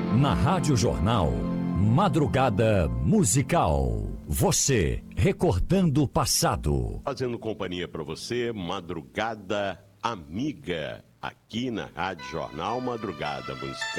Na Rádio Jornal, Madrugada Musical. Você recordando o passado. Fazendo companhia para você, Madrugada Amiga, aqui na Rádio Jornal, Madrugada Musical.